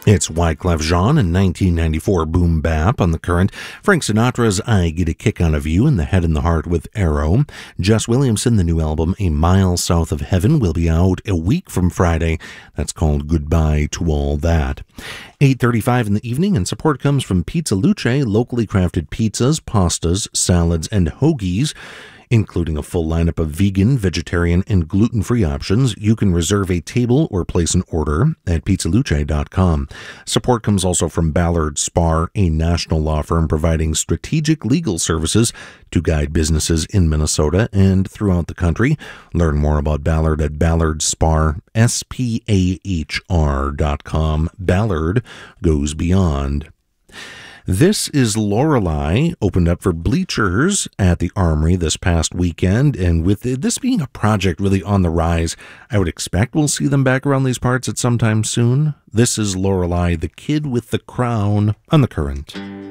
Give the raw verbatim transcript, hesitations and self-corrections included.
It's Wyclef Jean in nineteen ninety-four Boom Bap on the Current. Frank Sinatra's I Get a Kick Out of You in the Head and the Heart with Arrow. Jess Williamson, the new album A Mile South of Heaven, will be out a week from Friday. That's called Goodbye to All That. eight thirty-five in the evening, and support comes from Pizza Luce, locally crafted pizzas, pastas, salads, and hoagies, including a full lineup of vegan, vegetarian, and gluten-free options. You can reserve a table or place an order at pizza luce dot com. Support comes also from Ballard Spahr, a national law firm providing strategic legal services to guide businesses in Minnesota and throughout the country. Learn more about Ballard at Ballard Spahr, S P A H R dot com. Ballard goes beyond. This Is Lorelei opened up for Bleachers at the Armory this past weekend, and with this being a project really on the rise, I would expect we'll see them back around these parts at some time soon. This is Lorelei, the Kid with the Crown, on the Current.